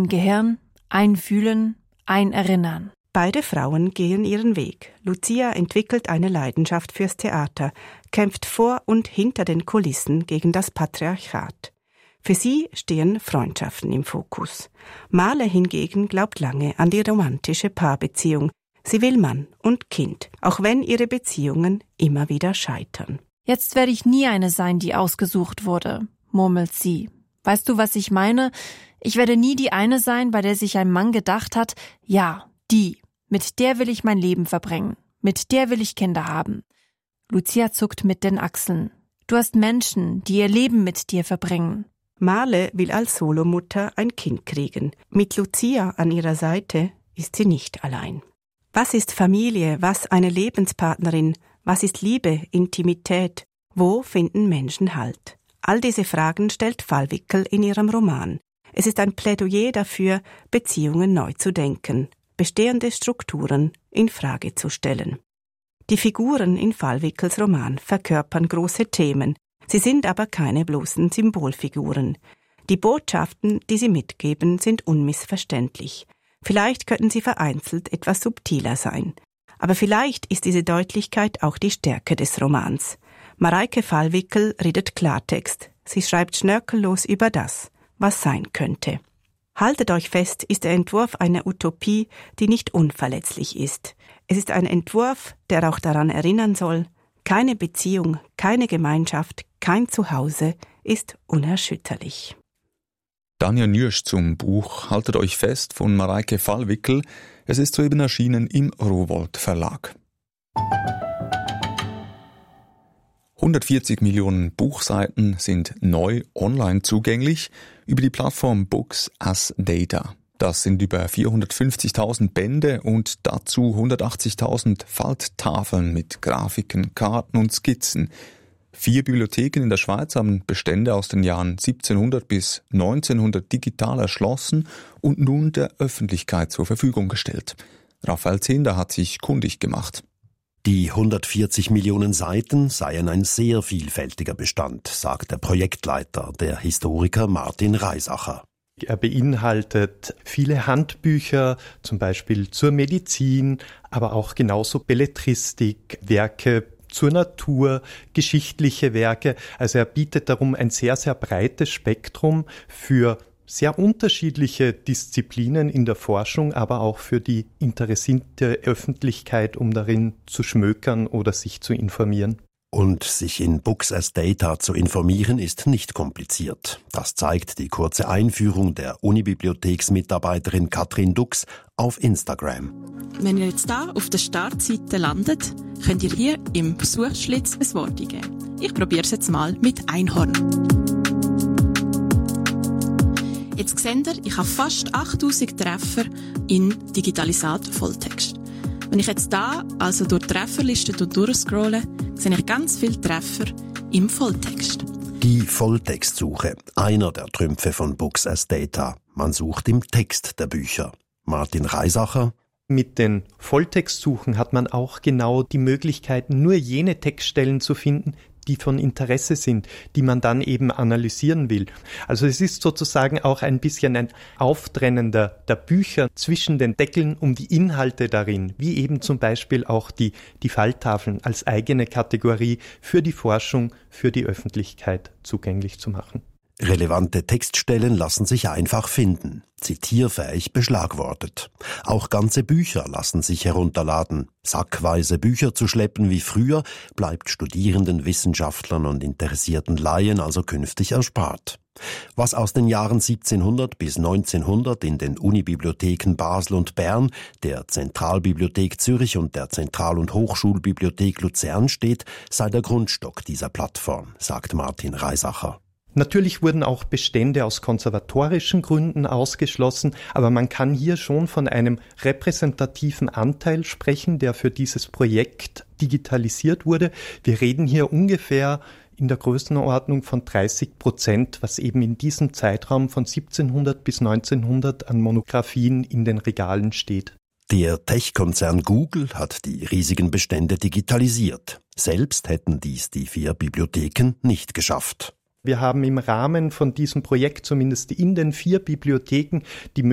Ein Gehirn, ein Fühlen, ein Erinnern. Beide Frauen gehen ihren Weg. Lucia entwickelt eine Leidenschaft fürs Theater, kämpft vor und hinter den Kulissen gegen das Patriarchat. Für sie stehen Freundschaften im Fokus. Marle hingegen glaubt lange an die romantische Paarbeziehung. Sie will Mann und Kind, auch wenn ihre Beziehungen immer wieder scheitern. Jetzt werde ich nie eine sein, die ausgesucht wurde, murmelt sie. Weißt du, was ich meine? Ich werde nie die eine sein, bei der sich ein Mann gedacht hat, ja, die, mit der will ich mein Leben verbringen, mit der will ich Kinder haben. Lucia zuckt mit den Achseln. Du hast Menschen, die ihr Leben mit dir verbringen. Marle will als Solomutter ein Kind kriegen. Mit Lucia an ihrer Seite ist sie nicht allein. Was ist Familie? Was eine Lebenspartnerin? Was ist Liebe, Intimität? Wo finden Menschen Halt? All diese Fragen stellt Fallwickel in ihrem Roman. Es ist ein Plädoyer dafür, Beziehungen neu zu denken, bestehende Strukturen in Frage zu stellen. Die Figuren in Fallwickels Roman verkörpern große Themen. Sie sind aber keine bloßen Symbolfiguren. Die Botschaften, die sie mitgeben, sind unmissverständlich. Vielleicht könnten sie vereinzelt etwas subtiler sein. Aber vielleicht ist diese Deutlichkeit auch die Stärke des Romans. Mareike Fallwickel redet Klartext. Sie schreibt schnörkellos über das, was sein könnte. Haltet euch fest, ist der Entwurf einer Utopie, die nicht unverletzlich ist. Es ist ein Entwurf, der auch daran erinnern soll, keine Beziehung, keine Gemeinschaft, kein Zuhause ist unerschütterlich. Tanja Nürsch zum Buch Haltet euch fest von Mareike Fallwickel. Es ist soeben erschienen im Rowohlt Verlag. 140 Millionen Buchseiten sind neu online zugänglich über die Plattform Books as Data. Das sind über 450.000 Bände und dazu 180.000 Falttafeln mit Grafiken, Karten und Skizzen. 4 Bibliotheken in der Schweiz haben Bestände aus den Jahren 1700 bis 1900 digital erschlossen und nun der Öffentlichkeit zur Verfügung gestellt. Raphael Zehnder hat sich kundig gemacht. Die 140 Millionen Seiten seien ein sehr vielfältiger Bestand, sagt der Projektleiter, der Historiker Martin Reisacher. Er beinhaltet viele Handbücher, zum Beispiel zur Medizin, aber auch genauso Belletristik, Werke zur Natur, geschichtliche Werke. Also er bietet darum ein sehr, sehr breites Spektrum für sehr unterschiedliche Disziplinen in der Forschung, aber auch für die interessierte Öffentlichkeit, um darin zu schmökern oder sich zu informieren. Und sich in Books as Data zu informieren, ist nicht kompliziert. Das zeigt die kurze Einführung der Unibibliotheksmitarbeiterin Katrin Dux auf Instagram. Wenn ihr jetzt hier auf der Startseite landet, könnt ihr hier im Suchschlitz ein Wort eingeben. Ich probiere es jetzt mal mit Einhorn. Jetzt seht ihr, ich habe fast 8000 Treffer in Digitalisat Volltext. Wenn ich jetzt da also durch die Trefferliste durchscrolle, sehe ich ganz viele Treffer im Volltext. Die Volltextsuche, einer der Trümpfe von Books as Data. Man sucht im Text der Bücher. Martin Reisacher. Mit den Volltextsuchen hat man auch genau die Möglichkeit, nur jene Textstellen zu finden, die von Interesse sind, die man dann eben analysieren will. Also es ist sozusagen auch ein bisschen ein Auftrennen der Bücher zwischen den Deckeln um die Inhalte darin, wie eben zum Beispiel auch die Falltafeln als eigene Kategorie für die Forschung, für die Öffentlichkeit zugänglich zu machen. Relevante Textstellen lassen sich einfach finden, zitierfähig beschlagwortet. Auch ganze Bücher lassen sich herunterladen. Sackweise Bücher zu schleppen wie früher, bleibt Studierenden, Wissenschaftlern und interessierten Laien also künftig erspart. Was aus den Jahren 1700 bis 1900 in den Unibibliotheken Basel und Bern, der Zentralbibliothek Zürich und der Zentral- und Hochschulbibliothek Luzern steht, sei der Grundstock dieser Plattform, sagt Martin Reisacher. Natürlich wurden auch Bestände aus konservatorischen Gründen ausgeschlossen, aber man kann hier schon von einem repräsentativen Anteil sprechen, der für dieses Projekt digitalisiert wurde. Wir reden hier ungefähr in der Größenordnung von 30%, was eben in diesem Zeitraum von 1700 bis 1900 an Monographien in den Regalen steht. Der Tech-Konzern Google hat die riesigen Bestände digitalisiert. Selbst hätten dies die 4 Bibliotheken nicht geschafft. Wir haben im Rahmen von diesem Projekt zumindest in den 4 Bibliotheken die